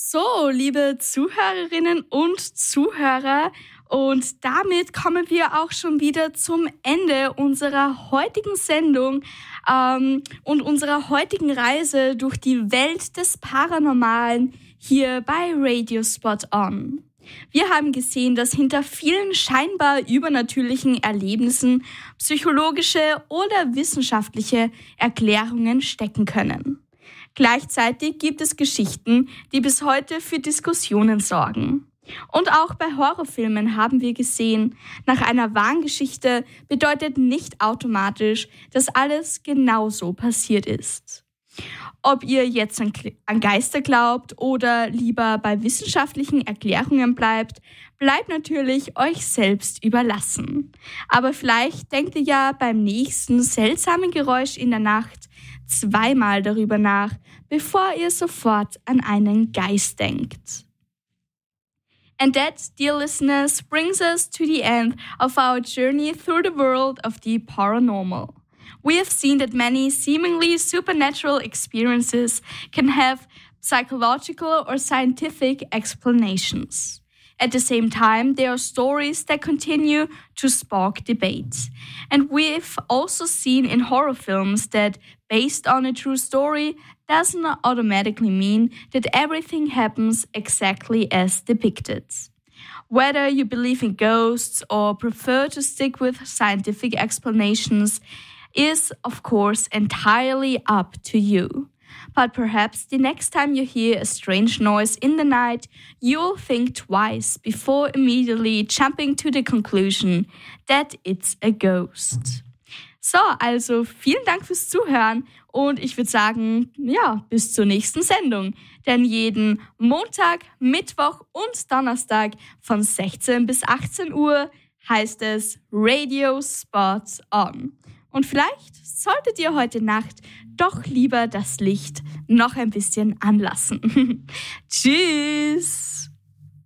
So, liebe Zuhörerinnen und Zuhörer, und damit kommen wir auch schon wieder zum Ende unserer heutigen Sendung und unserer heutigen Reise durch die Welt des Paranormalen hier bei Radio Spot On. Wir haben gesehen, dass hinter vielen scheinbar übernatürlichen Erlebnissen psychologische oder wissenschaftliche Erklärungen stecken können. Gleichzeitig gibt es Geschichten, die bis heute für Diskussionen sorgen. Und auch bei Horrorfilmen haben wir gesehen, nach einer wahren Geschichte bedeutet nicht automatisch, dass alles genauso passiert ist. Ob ihr jetzt an Geister glaubt oder lieber bei wissenschaftlichen Erklärungen bleibt natürlich euch selbst überlassen. Aber vielleicht denkt ihr ja beim nächsten seltsamen Geräusch in der Nacht zweimal darüber nach, bevor ihr sofort an einen Geist denkt. And that, dear listeners, brings us to the end of our journey through the world of the paranormal. We have seen that many seemingly supernatural experiences can have psychological or scientific explanations. At the same time, there are stories that continue to spark debate. And we've also seen in horror films that based on a true story doesn't automatically mean that everything happens exactly as depicted. Whether you believe in ghosts or prefer to stick with scientific explanations is, of course, entirely up to you. But perhaps the next time you hear a strange noise in the night, you'll think twice before immediately jumping to the conclusion that it's a ghost. So, also vielen Dank fürs Zuhören und ich würde sagen, ja, bis zur nächsten Sendung. Denn jeden Montag, Mittwoch und Donnerstag von 16 bis 18 Uhr heißt es Radio Spot On. Und vielleicht solltet ihr heute Nacht doch lieber das Licht noch ein bisschen anlassen. Tschüss!